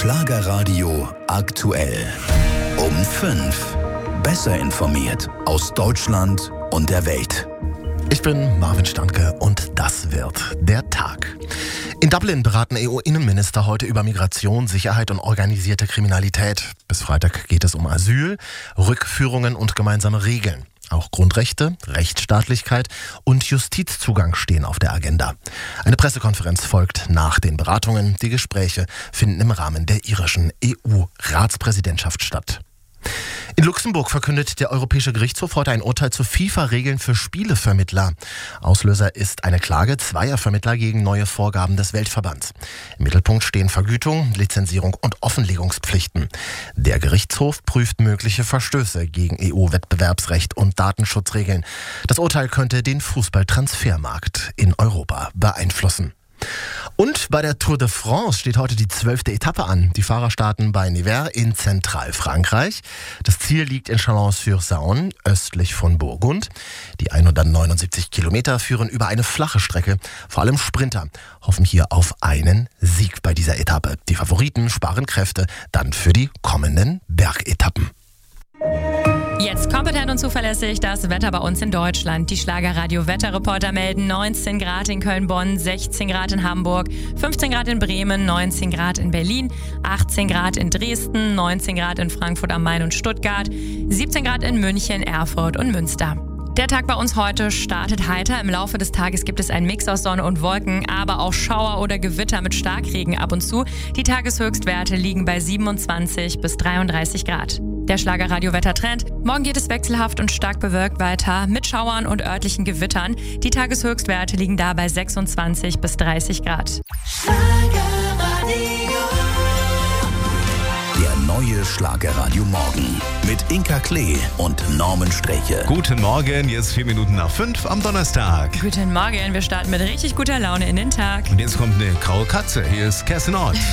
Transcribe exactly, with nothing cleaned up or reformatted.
Schlagerradio aktuell. Um fünf. Besser informiert aus Deutschland und der Welt. Ich bin Marvin Stanke und das wird der Tag. In Dublin beraten E U-Innenminister heute über Migration, Sicherheit und organisierte Kriminalität. Bis Freitag geht es um Asyl, Rückführungen und gemeinsame Regeln. Auch Grundrechte, Rechtsstaatlichkeit und Justizzugang stehen auf der Agenda. Eine Pressekonferenz folgt nach den Beratungen. Die Gespräche finden im Rahmen der irischen E U-Ratspräsidentschaft statt. In Luxemburg verkündet der Europäische Gerichtshof heute ein Urteil zu FIFA-Regeln für Spielevermittler. Auslöser ist eine Klage zweier Vermittler gegen neue Vorgaben des Weltverbands. Im Mittelpunkt stehen Vergütung, Lizenzierung und Offenlegungspflichten. Der Gerichtshof prüft mögliche Verstöße gegen E U-Wettbewerbsrecht und Datenschutzregeln. Das Urteil könnte den Fußballtransfermarkt in Europa beeinflussen. Und bei der Tour de France steht heute die zwölfte Etappe an. Die Fahrer starten bei Nevers in Zentralfrankreich. Das Ziel liegt in Chalon-sur-Saône, östlich von Burgund. Die hundertneunundsiebzig Kilometer führen über eine flache Strecke. Vor allem Sprinter hoffen hier auf einen Sieg bei dieser Etappe. Die Favoriten sparen Kräfte dann für die kommenden Bergetappen. Jetzt kompetent und zuverlässig das Wetter bei uns in Deutschland. Die Schlagerradio-Wetterreporter melden neunzehn Grad in Köln-Bonn, sechzehn Grad in Hamburg, fünfzehn Grad in Bremen, neunzehn Grad in Berlin, achtzehn Grad in Dresden, neunzehn Grad in Frankfurt am Main und Stuttgart, siebzehn Grad in München, Erfurt und Münster. Der Tag bei uns heute startet heiter. Im Laufe des Tages gibt es einen Mix aus Sonne und Wolken, aber auch Schauer oder Gewitter mit Starkregen ab und zu. Die Tageshöchstwerte liegen bei siebenundzwanzig bis dreiunddreißig Grad. Der Schlagerradio-Wettertrend. Morgen geht es wechselhaft und stark bewölkt weiter mit Schauern und örtlichen Gewittern. Die Tageshöchstwerte liegen da bei sechsundzwanzig bis dreißig Grad. Der neue Schlagerradio Morgen mit Inka Klee und Norman Streche. Guten Morgen, jetzt vier Minuten nach fünf am Donnerstag. Guten Morgen, wir starten mit richtig guter Laune in den Tag. Und jetzt kommt eine graue Katze. Hier ist Kerstin Ott.